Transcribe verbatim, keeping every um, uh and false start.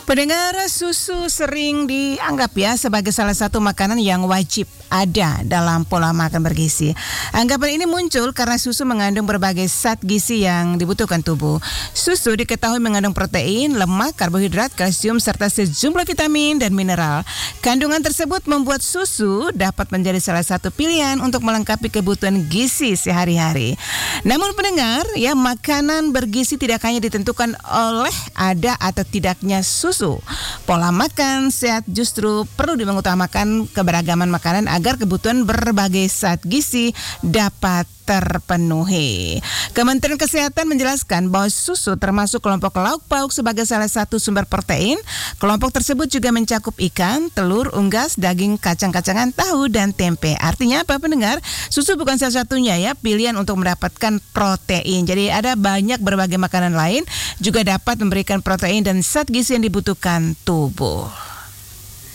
Pendengar, susu sering dianggap ya sebagai salah satu makanan yang wajib ada dalam pola makan bergizi. Anggapan ini muncul karena susu mengandung berbagai zat gizi yang dibutuhkan tubuh. Susu diketahui mengandung protein, lemak, karbohidrat, kalsium, serta sejumlah vitamin dan mineral. Kandungan tersebut membuat susu dapat menjadi salah satu pilihan untuk melengkapi kebutuhan gizi sehari-hari. Namun pendengar, ya makanan bergizi tidak hanya ditentukan oleh ada atau tidaknya susu. Pola makan sehat justru perlu mengutamakan keberagaman makanan agar kebutuhan berbagai zat gizi dapat terpenuhi. Kementerian Kesehatan menjelaskan bahwa susu termasuk kelompok lauk pauk sebagai salah satu sumber protein. Kelompok tersebut juga mencakup ikan, telur, unggas, daging, kacang-kacangan, tahu, dan tempe. Artinya apa pendengar? Susu bukan salah satunya ya pilihan untuk mendapatkan protein. Jadi ada banyak berbagai makanan lain juga dapat memberikan protein dan zat gizi yang dibutuhkan tubuh.